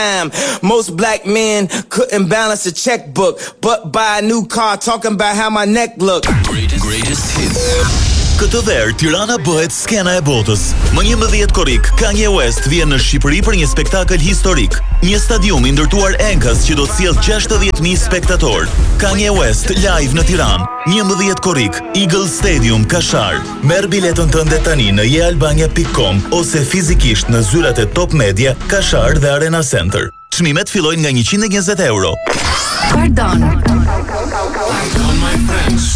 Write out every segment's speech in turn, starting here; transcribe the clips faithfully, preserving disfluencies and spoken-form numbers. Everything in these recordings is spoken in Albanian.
Most black men couldn't balance a checkbook, but buy a new car talking about how my neck look. Greatest, greatest hits. Këtë verë, Tirana bëhet skena e botës. Më njëmbëdhjetë korrik, Kanye West vjen në Shqipëri për një spektakël historik. Një stadium i ndërtuar enkas që do të sjellë gjashtëdhjetë mijë spektator. Kanye West live në Tiranë. njëmbëdhjetë korrik, Eagle Stadium, Kashar. Merr biletën tënde tani në jealbania pikë com ose fizikisht në zyrat e Top Media, Kashar dhe Arena Center. Çmimet fillojnë nga njëqind e njëzet euro. Pardon. Pardon my friends.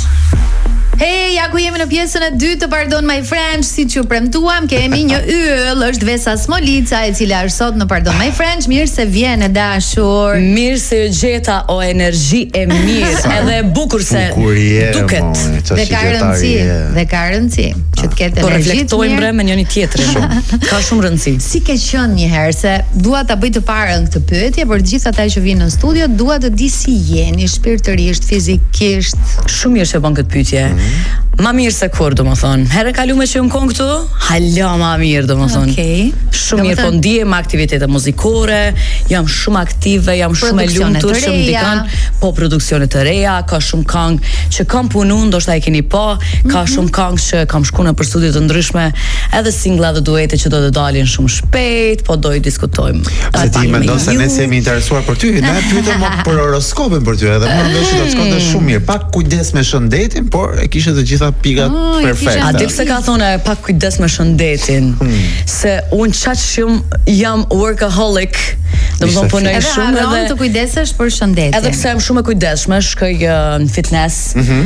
Hey, ja ku jemi në pjesën e dytë të Pardon My Friends, si që premtuam, kemi një yll, është Vesa Smolica, e cila është sot në Pardon My Friends. Mirë se vjen e dashur. Mirë se gjeta o energji e mirë, edhe bukur se duket. Dhe ka rëndësi, dhe ka rëndësi që të ketë po energji. Po reflektojmë bre me njëri tjetrin. Ka shumë rëndësi. Si ke qenë një herë se dua ta bëj të parën këtë pyetje për të gjithë ata që vinë në studio, dua të di si jeni shpirtërisht, fizikisht. Shumë mirë që bën këtë pyetje. Ma mirë se kur, do më thonë. Herë kalume që në konë këtu, hala ma mirë, do më thonë. Okay. Shumë mirë, po ndihem aktivitete muzikore, jam shumë aktive, jam shumë e lumtur, shumë dikan, po produksionet të reja, ka shumë këngë që kam punu, ndoshta e keni po, ka shumë këngë që kam shku në për studio të ndryshme, edhe singla dhe duete që do të dalin shumë shpejt, po do i diskutojmë. Se ti mendon se ne jemi interesuar për ty, ne pyetëm më për horoskopin për ty, edhe më ndoshta do të shkonte shumë mirë. Pak kujdes me shëndetin, por e kishe të gjitha pikat oh, perfekte. A di pse ka thonë pak kujdes me shëndetin? Hmm. Se unë çaq shumë jam workaholic, domethënë punoj shumë edhe të kujdesesh për shëndetin. Edhe pse jam shumë e kujdesshme, shkoj uh, në fitness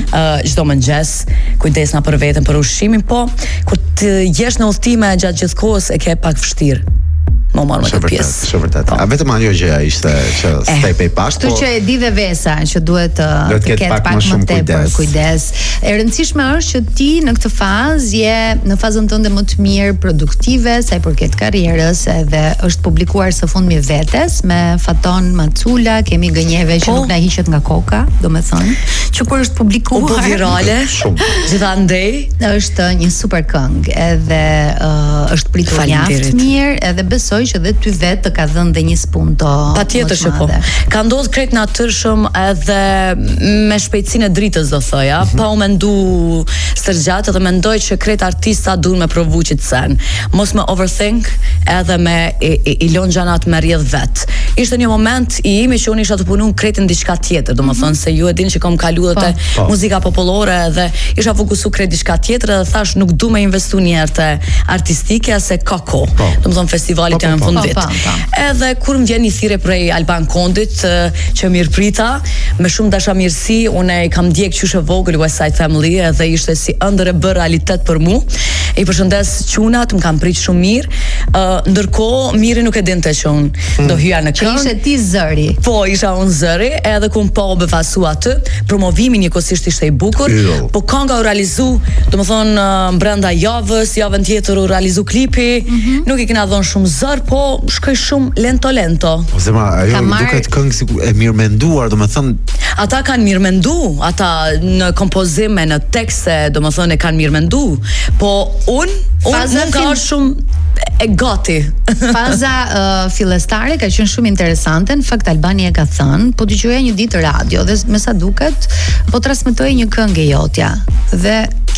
çdo mm -hmm. uh, mëngjes, kujdesna për veten, për ushqimin, po kur të jesh në udhëtime gjatë gjithë kohës e ke pak vështirë. Më marrë me këtë pjesë. Shumë vërtet. A vetëm ajo gjëja ishte që step e pak, po. Kështu që e di dhe Vesa që duhet të, të ketë pak, pak më tepër kujdes. E rëndësishme është që ti në këtë fazë je në fazën tënde më të mirë produktive sa i përket karrierës, edhe është publikuar së fundmi vetes me Faton Macula, kemi gënjeve që po, nuk na hiqet nga koka, domethënë, që kur është publikuar, po virale, gjithandej, është një super këngë, edhe uh, është pritur mjaft mirë, edhe besoj që dhe ty vetë të ka dhënë dhe një spunto. Patjetër që po. Ka ndodhur krejt natyrshëm edhe me shpejtësinë e dritës do thoja, mm -hmm. pa u mendu stërgjat, edhe mendoj që krejt artista duhen me provu që të sen. Mos me overthink edhe me i, i, i lon gjanat me rjedh vet. Ishte një moment i imi që unë isha të punu në krejt në diçka tjetër, do më thonë se ju e dini që kom kalu dhe te muzika populore dhe isha fokusu krejt diçka tjetër edhe thash nuk du me investu njerë të artistike se ka ko. Do më thonë festivalit në fund vit. Edhe kur më vjen një thirrje prej Alban Kondit që mirë prita, me shumë dashamirësi, unë e kam ndjek qyshe vogël West Side Family edhe ishte si ëndër e bë realitet për mu. I përshëndes qunat, më kam prit shumë mirë. Uh, ndërkohë Miri nuk e dinte që unë hmm. do hyja në këngë. Ishe ti zëri. Po, isha unë zëri, edhe ku më po befasu atë. Promovimi njëkohësisht ishte i bukur, Ilo. po kënga u realizu, domethënë uh, brenda javës, javën tjetër u realizu klipi. Mm -hmm. Nuk i kena dhënë shumë zër, po shkoj shumë lento lento. Po zema, ajo mar... duket këngë si e mirë menduar, domethënë. Ata kanë mirë mendu, ata në kompozime, në tekste, domethënë e kanë mirë mendu. Po unë, unë nuk ka shumë e gati. Faza uh, fillestare ka qenë shumë interesante. Në fakt Albani e ka thënë, po dëgjoja një ditë radio dhe me sa duket po transmetoi një këngë jotja. Dhe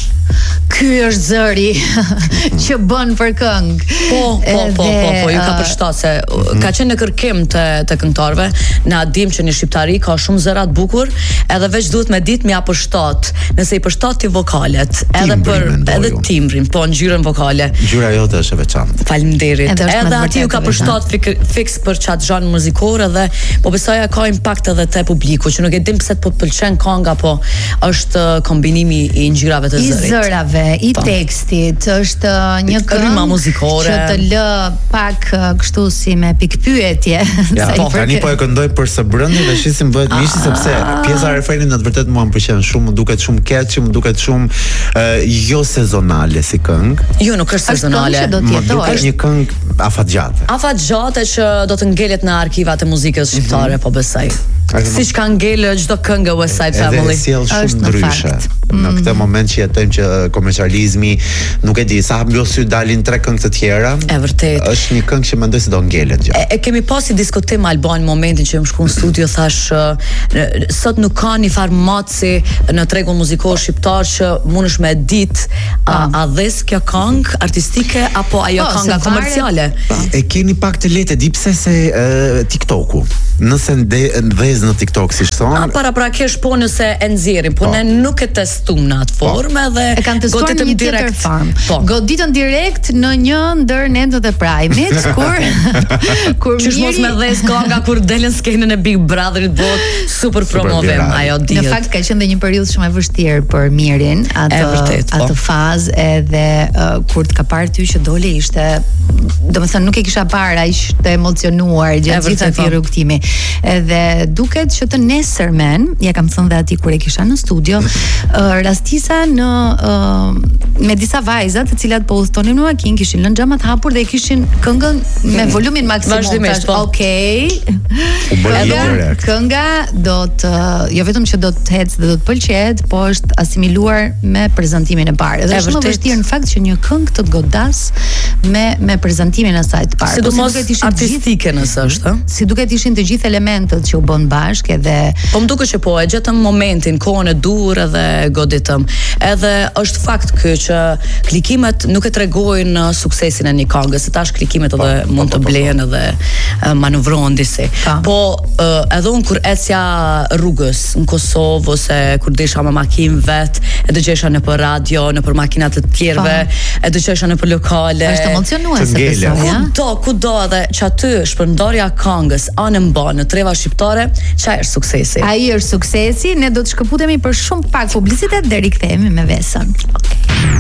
ky është zëri që bën për këngë. Po, po, po, po, po, ju ka përshtat se ka qenë në kërkim të, të këngëtarëve. Na dim që në shqiptari ka shumë zëra të bukur, edhe veç duhet me ditë mja përshtat. Nëse i përshtat ti vokalet, edhe për edhe timbrin, po ngjyrën vokale. Ngjyra jote është e veçantë. Faleminderit. Edhe, edhe aty ju ka përshtat fix për çat zhan muzikore dhe po besoj ka impakt edhe te publiku, që nuk e dim pse po pëlqen kënga, po është kombinimi i ngjyrave të zërit. I zërave, i pa. tekstit, është një këngë muzikore që të lë pak kështu si me pikpyetje. Ja, po, tani po e këndoj për së brëndi dhe shisim bëhet mishi sepse pjesa e refrenit në të vërtet mua më pëlqen shumë, më duket shumë catchy, më duket shumë uh, jo sezonale si këngë. Jo, nuk është sezonale. Më duket një këngë afatgjate. Afatgjate që do të ngelet në arkivat e muzikës shqiptare, mm -hmm. po besoj. Siç ka ngelë çdo këngë West Side Family. Edhe sjell shumë ndryshe. Në këtë moment që jetojmë që komercializmi, nuk e di, sa mbyll sy dalin tre këngë të tjera. E vërtet. Është një këngë që mendoj se do ngelet gjë. E, e kemi pasi diskutim Alban momentin që më shku në studio, thash uh, sot nuk ka një farë matësi në tregun muzikor shqiptar që mundesh me dit a, a dhes kjo këngë artistike apo ajo po, kënga komerciale. E keni pak të lehtë, di pse se uh, TikToku. Nëse ndez në TikTok si thon. Para pra kesh po nëse e nxjerrim, po, po ne nuk e testum në atë formë edhe e kanë testuar në një tjetër formë. Po. Goditën direkt në një ndër netët e Prime-it, kur kur Qysh mos me dhes kënga kur delen skenën e Big Brotherit bot super promovim ajo dihet. Në fakt ka qenë një periudhë shumë e vështirë për Mirin, atë vërtet, atë fazë edhe uh, kur të ka parë ty që dole ishte, domethënë nuk e kisha parë aq të emocionuar gjatë gjithë atij rrugtimi. Edhe duket që të nesërmen, ja kam thënë dhe atij kur e kisha në studio, uh, rastisa në uh, me disa vajza të cilat po udhtonin në makinë, kishin lënë xhamat hapur dhe kishin këngën me volumin maksimum. Vazhdimisht, po. Okej. Okay. Kënga do të jo vetëm që do të ecë dhe do të pëlqejet, po është asimiluar me prezantimin e parë. Dhe është më vështirë në fakt që një këngë të godas me me prezantimin e saj të parë. Sidomos artistike nëse është, ëh. Si duket ishin të gjithë elementët që u bën bashkë edhe po më duket që po e gjetëm momentin, kohën e dur edhe goditëm. Edhe është fakt ky që klikimet nuk e tregojnë suksesin e një këngë, se tash klikimet edhe po, mund të blejnë edhe uh, manovrohen disi. Pa. Po uh, edhe unë kur ecja rrugës në Kosovë ose kur desha me makinë vet, e dëgjesha nëpër radio, nëpër makinat të tjerëve, e dëgjesha nëpër lokale. Është emocionuese besoj, ja. Kudo, kudo edhe që aty shpërndarja këngës anë mba në treva shqiptare, çfarë është suksesi? Ai është suksesi, ne do të shkëputemi për shumë pak publicitet dhe rikthehemi me Vesën. Okay.